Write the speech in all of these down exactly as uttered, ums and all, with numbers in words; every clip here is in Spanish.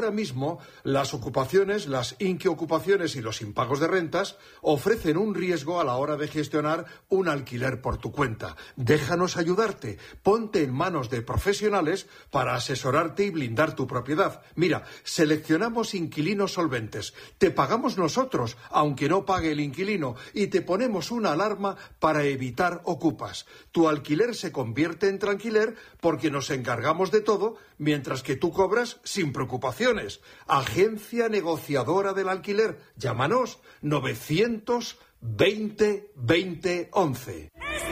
Ahora mismo, las ocupaciones, las inquiocupaciones y los impagos de rentas ofrecen un riesgo a la hora de gestionar un alquiler por tu cuenta. Déjanos ayudarte. Ponte en manos de profesionales para asesorarte y blindar tu propiedad. Mira, seleccionamos inquilinos solventes. Te pagamos nosotros, aunque no pague el inquilino, y te ponemos una alarma para evitar ocupas. Tu alquiler se convierte en tranquiler porque nos encargamos de todo, mientras que tú cobras sin preocupación. Agencia negociadora del alquiler. Llámanos novecientos veinte veinte once.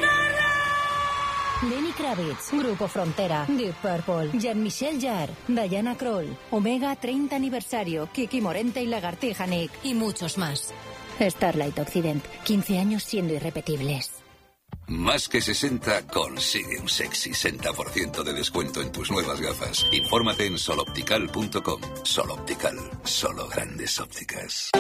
Lenny Kravitz, Grupo Frontera, Deep Purple, Jean-Michel Jarre, Diana Krall, Omega treinta aniversario, Kiki Morente y Lagartija Nick y muchos más. Starlight Occident, quince años siendo irrepetibles. Más que sesenta, consigue un sexy sesenta por ciento de descuento en tus nuevas gafas. Infórmate en soloptical punto com. Sol Optical, solo grandes ópticas.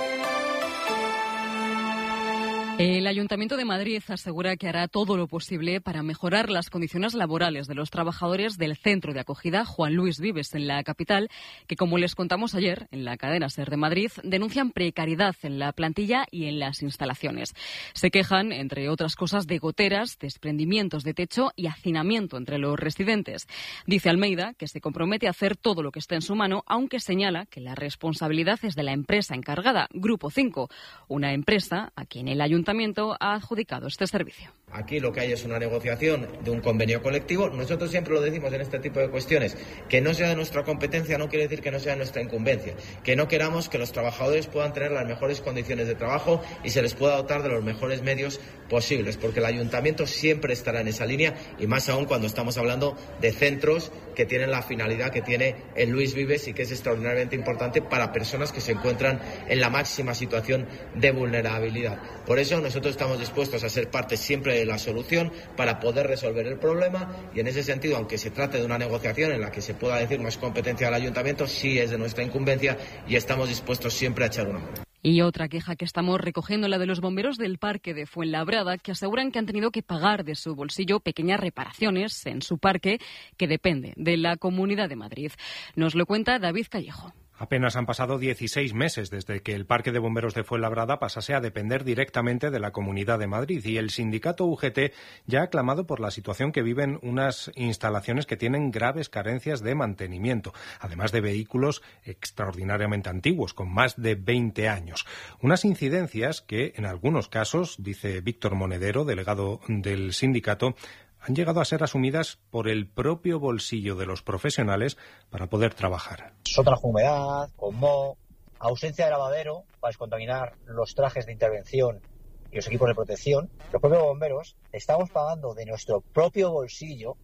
El Ayuntamiento de Madrid asegura que hará todo lo posible para mejorar las condiciones laborales de los trabajadores del centro de acogida Juan Luis Vives en la capital, que, como les contamos ayer en la cadena SER de Madrid, denuncian precariedad en la plantilla y en las instalaciones. Se quejan, entre otras cosas, de goteras, desprendimientos de techo y hacinamiento entre los residentes. Dice Almeida que se compromete a hacer todo lo que esté en su mano, aunque señala que la responsabilidad es de la empresa encargada, Grupo cinco, una empresa a quien el Ayuntamiento ha adjudicado este servicio. Aquí lo que hay es una negociación de un convenio colectivo. Nosotros siempre lo decimos en este tipo de cuestiones. Que no sea de nuestra competencia no quiere decir que no sea de nuestra incumbencia. Que no queramos que los trabajadores puedan tener las mejores condiciones de trabajo y se les pueda dotar de los mejores medios posibles. Porque el Ayuntamiento siempre estará en esa línea y más aún cuando estamos hablando de centros que tienen la finalidad que tiene el Luis Vives y que es extraordinariamente importante para personas que se encuentran en la máxima situación de vulnerabilidad. Por eso nosotros estamos dispuestos a ser parte siempre de la solución para poder resolver el problema y en ese sentido, aunque se trate de una negociación en la que se pueda decir no es competencia del Ayuntamiento, sí es de nuestra incumbencia y estamos dispuestos siempre a echar una mano. Y otra queja que estamos recogiendo, la de los bomberos del parque de Fuenlabrada, que aseguran que han tenido que pagar de su bolsillo pequeñas reparaciones en su parque, que depende de la Comunidad de Madrid. Nos lo cuenta David Callejo. Apenas han pasado dieciséis meses desde que el Parque de Bomberos de Fuenlabrada pasase a depender directamente de la Comunidad de Madrid y el sindicato U G T ya ha clamado por la situación que viven unas instalaciones que tienen graves carencias de mantenimiento, además de vehículos extraordinariamente antiguos, con más de veinte años. Unas incidencias que, en algunos casos, dice Víctor Monedero, delegado del sindicato, han llegado a ser asumidas por el propio bolsillo de los profesionales para poder trabajar. Sótano con humedad, con moho, ausencia de lavadero para descontaminar los trajes de intervención y los equipos de protección. Los propios bomberos estamos pagando de nuestro propio bolsillo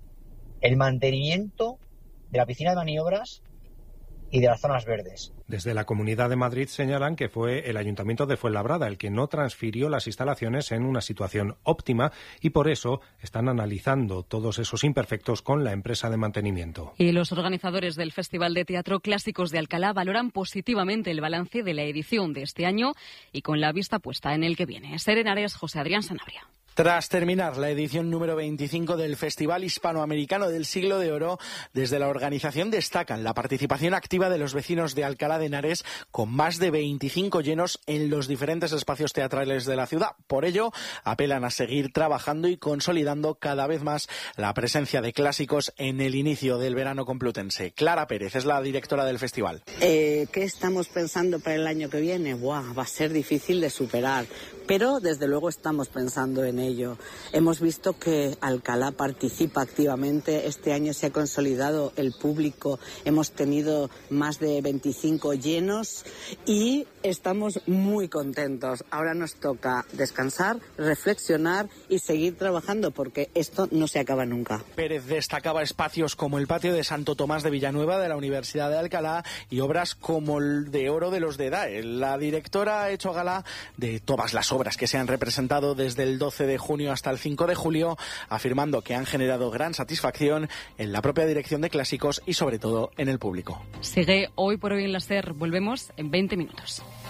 el mantenimiento de la piscina de maniobras y de las zonas verdes. Desde la Comunidad de Madrid señalan que fue el Ayuntamiento de Fuenlabrada el que no transfirió las instalaciones en una situación óptima y por eso están analizando todos esos imperfectos con la empresa de mantenimiento. Y los organizadores del Festival de Teatro Clásicos de Alcalá valoran positivamente el balance de la edición de este año y con la vista puesta en el que viene. SER en Ares, José Adrián Sanabria. Tras terminar la edición número veinticinco del Festival Hispanoamericano del Siglo de Oro, desde la organización destacan la participación activa de los vecinos de Alcalá de Henares, con más de veinticinco llenos en los diferentes espacios teatrales de la ciudad. Por ello, apelan a seguir trabajando y consolidando cada vez más la presencia de clásicos en el inicio del verano complutense. Clara Pérez es la directora del festival. Eh, ¿Qué estamos pensando para el año que viene? Buah, va a ser difícil de superar, pero desde luego estamos pensando en ello. Hemos visto que Alcalá participa activamente. Este año se ha consolidado el público. Hemos tenido más de veinticinco llenos y estamos muy contentos. Ahora nos toca descansar, reflexionar y seguir trabajando porque esto no se acaba nunca. Pérez destacaba espacios como el patio de Santo Tomás de Villanueva de la Universidad de Alcalá y obras como el de Oro de los de Dae. La directora ha hecho gala de todas las obras que se han representado desde el doce de junio hasta el cinco de julio, afirmando que han generado gran satisfacción en la propia dirección de clásicos y sobre todo en el público. Sigue Hoy por Hoy en la SER. Volvemos en veinte minutos.